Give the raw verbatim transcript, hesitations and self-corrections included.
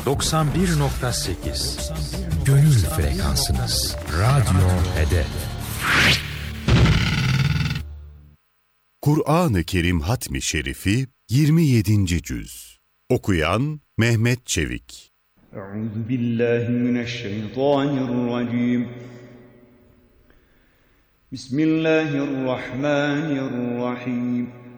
doksan bir nokta sekiz Gönül frekansınız. Radyo Hedef. Kur'an-ı Kerim Hatmi Şerifi yirmi yedinci cüz. Okuyan Mehmet Çevik. Euzubillahimineşşeytanirracim. Bismillahirrahmanirrahim.